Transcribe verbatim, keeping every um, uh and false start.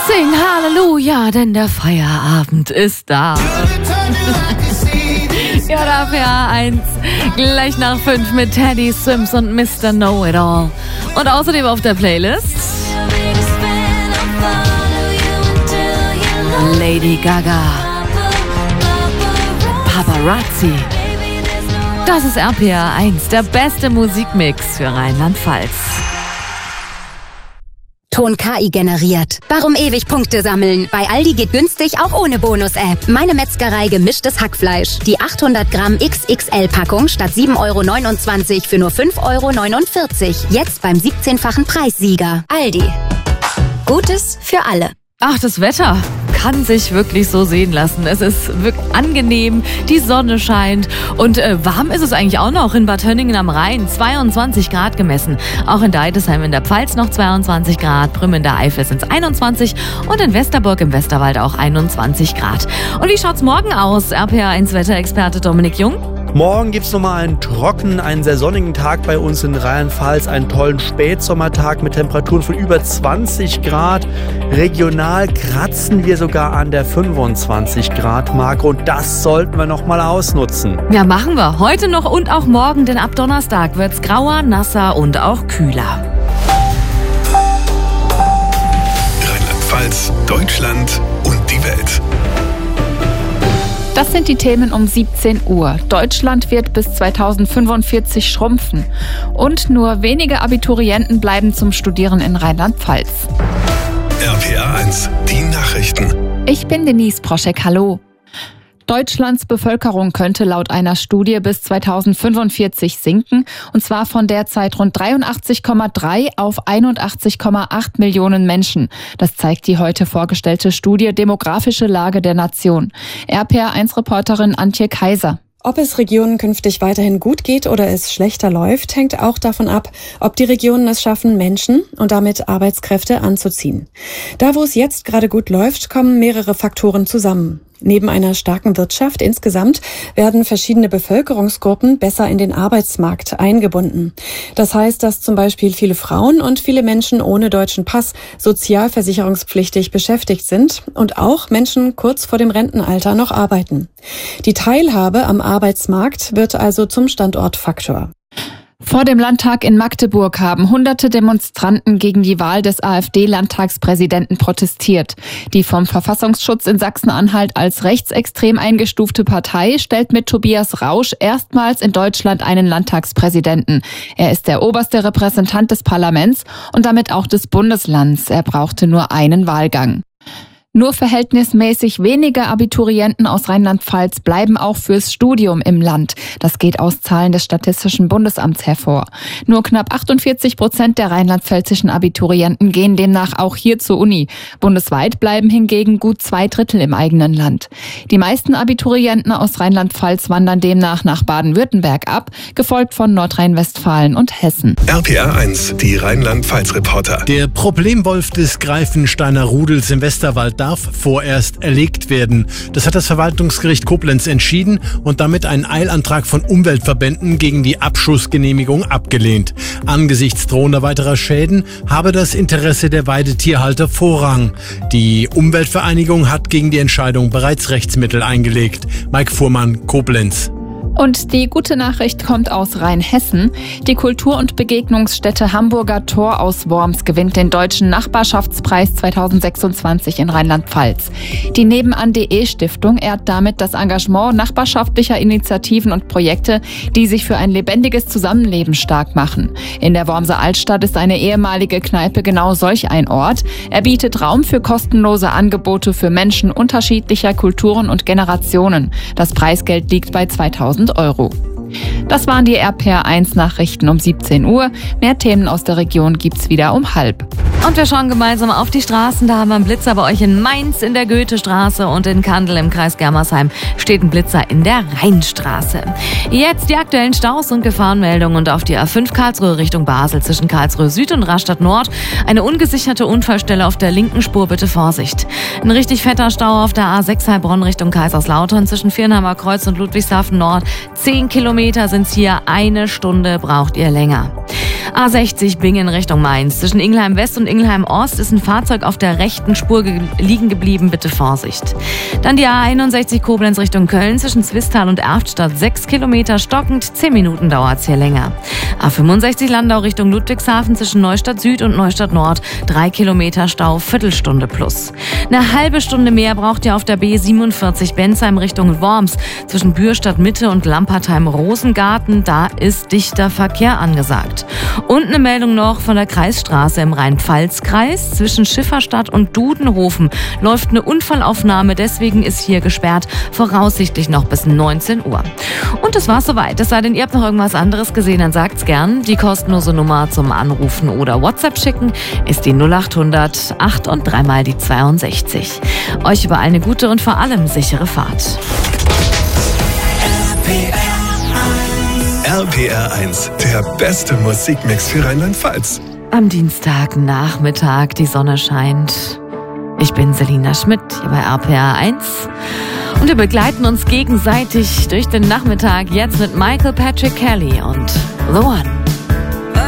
Sing Halleluja, denn der Feierabend ist da. Ja, da R P R eins, gleich nach fünf mit Teddy Swims und Mister Know-It-All. Und außerdem auf der Playlist Lady Gaga, Paparazzi. Das ist R P R eins, der beste Musikmix für Rheinland-Pfalz. Ton K I generiert. Warum ewig Punkte sammeln? Bei Aldi geht günstig auch ohne Bonus-App. Meine Metzgerei gemischtes Hackfleisch. Die achthundert Gramm X X L-Packung statt sieben Euro neunundzwanzig für nur fünf Euro neunundvierzig. Jetzt beim siebzehnfachen Preissieger. Aldi. Gutes für alle. Ach, das Wetter kann sich wirklich so sehen lassen. Es ist wirklich angenehm, die Sonne scheint und äh, warm ist es eigentlich auch noch in Bad Hönningen am Rhein. zweiundzwanzig Grad gemessen. Auch in Deidesheim in der Pfalz noch zweiundzwanzig Grad, Prüm in der Eifel sind es einundzwanzig und in Westerburg im Westerwald auch einundzwanzig Grad. Und wie schaut's morgen aus? R P R eins Wetterexperte Dominik Jung. Morgen gibt es nochmal einen trockenen, einen sehr sonnigen Tag bei uns in Rheinland-Pfalz. Einen tollen Spätsommertag mit Temperaturen von über zwanzig Grad. Regional kratzen wir sogar an der fünfundzwanzig Grad Marke und das sollten wir nochmal ausnutzen. Ja, machen wir. Heute noch und auch morgen, denn ab Donnerstag wird's grauer, nasser und auch kühler. Rheinland-Pfalz, Deutschland und die Welt. Das sind die Themen um siebzehn Uhr. Deutschland wird bis zweitausendfünfundvierzig schrumpfen. Und nur wenige Abiturienten bleiben zum Studieren in Rheinland-Pfalz. R P R eins, die Nachrichten. Ich bin Denise Proschek, hallo. Deutschlands Bevölkerung könnte laut einer Studie bis zweitausendfünfundvierzig sinken, und zwar von derzeit rund dreiundachtzig Komma drei auf einundachtzig Komma acht Millionen Menschen. Das zeigt die heute vorgestellte Studie Demografische Lage der Nation. R P R eins Reporterin Antje Kaiser. Ob es Regionen künftig weiterhin gut geht oder es schlechter läuft, hängt auch davon ab, ob die Regionen es schaffen, Menschen und damit Arbeitskräfte anzuziehen. Da, wo es jetzt gerade gut läuft, kommen mehrere Faktoren zusammen. Neben einer starken Wirtschaft insgesamt werden verschiedene Bevölkerungsgruppen besser in den Arbeitsmarkt eingebunden. Das heißt, dass zum Beispiel viele Frauen und viele Menschen ohne deutschen Pass sozialversicherungspflichtig beschäftigt sind und auch Menschen kurz vor dem Rentenalter noch arbeiten. Die Teilhabe am Arbeitsmarkt wird also zum Standortfaktor. Vor dem Landtag in Magdeburg haben hunderte Demonstranten gegen die Wahl des AfD-Landtagspräsidenten protestiert. Die vom Verfassungsschutz in Sachsen-Anhalt als rechtsextrem eingestufte Partei stellt mit Tobias Rausch erstmals in Deutschland einen Landtagspräsidenten. Er ist der oberste Repräsentant des Parlaments und damit auch des Bundeslands. Er brauchte nur einen Wahlgang. Nur verhältnismäßig wenige Abiturienten aus Rheinland-Pfalz bleiben auch fürs Studium im Land. Das geht aus Zahlen des Statistischen Bundesamts hervor. Nur knapp achtundvierzig Prozent der rheinland-pfälzischen Abiturienten gehen demnach auch hier zur Uni. Bundesweit bleiben hingegen gut zwei Drittel im eigenen Land. Die meisten Abiturienten aus Rheinland-Pfalz wandern demnach nach Baden-Württemberg ab, gefolgt von Nordrhein-Westfalen und Hessen. R P R eins, die Rheinland-Pfalz-Reporter. Der Problemwolf des Greifensteiner Rudels im Westerwald darf vorerst erlegt werden. Das hat das Verwaltungsgericht Koblenz entschieden und damit einen Eilantrag von Umweltverbänden gegen die Abschussgenehmigung abgelehnt. Angesichts drohender weiterer Schäden habe das Interesse der Weidetierhalter Vorrang. Die Umweltvereinigung hat gegen die Entscheidung bereits Rechtsmittel eingelegt. Mike Fuhrmann, Koblenz. Und die gute Nachricht kommt aus Rheinhessen. Die Kultur- und Begegnungsstätte Hamburger Tor aus Worms gewinnt den Deutschen Nachbarschaftspreis zweitausendsechsundzwanzig in Rheinland-Pfalz. Die Nebenan.de Stiftung ehrt damit das Engagement nachbarschaftlicher Initiativen und Projekte, die sich für ein lebendiges Zusammenleben stark machen. In der Wormser Altstadt ist eine ehemalige Kneipe genau solch ein Ort. Er bietet Raum für kostenlose Angebote für Menschen unterschiedlicher Kulturen und Generationen. Das Preisgeld liegt bei zweitausend Euro. Das waren die R P R eins Nachrichten um siebzehn Uhr. Mehr Themen aus der Region gibt's wieder um halb. Und wir schauen gemeinsam auf die Straßen. Da haben wir einen Blitzer bei euch in Mainz in der Goethestraße und in Kandel im Kreis Germersheim steht ein Blitzer in der Rheinstraße. Jetzt die aktuellen Staus und Gefahrenmeldungen und auf die A fünf Karlsruhe Richtung Basel zwischen Karlsruhe Süd und Rastatt Nord. Eine ungesicherte Unfallstelle auf der linken Spur, bitte Vorsicht. Ein richtig fetter Stau auf der A sechs Heilbronn Richtung Kaiserslautern zwischen Viernheimer Kreuz und Ludwigshafen Nord. Zehn Kilometer sind's hier, eine Stunde braucht ihr länger. A sechzig Bingen Richtung Mainz. Zwischen Ingelheim West und Ingelheim Ost ist ein Fahrzeug auf der rechten Spur ge- liegen geblieben. Bitte Vorsicht. Dann die A einundsechzig Koblenz Richtung Köln. Zwischen Zwistal und Erftstadt sechs Kilometer stockend. zehn Minuten dauert es hier länger. A fünfundsechzig Landau Richtung Ludwigshafen. Zwischen Neustadt Süd und Neustadt Nord. drei Kilometer Stau, Viertelstunde plus. Eine halbe Stunde mehr braucht ihr auf der B siebenundvierzig Bensheim Richtung Worms. Zwischen Bürstadt Mitte und Lampertheim-Rosengarten. Da ist dichter Verkehr angesagt. Und eine Meldung noch von der Kreisstraße im Rhein-Pfalz-Kreis. Zwischen Schifferstadt und Dudenhofen läuft eine Unfallaufnahme. Deswegen ist hier gesperrt. Voraussichtlich noch bis neunzehn Uhr. Und das war's soweit. Es sei denn, ihr habt noch irgendwas anderes gesehen, dann sagt's gern. Die kostenlose Nummer zum Anrufen oder WhatsApp schicken ist die null achthundert acht und dreimal die zweiundsechzig. Euch überall eine gute und vor allem sichere Fahrt. R P R eins, der beste Musikmix für Rheinland-Pfalz. Am Dienstagnachmittag, die Sonne scheint. Ich bin Selina Schmidt hier bei R P R eins und wir begleiten uns gegenseitig durch den Nachmittag jetzt mit Michael Patrick Kelly und The One.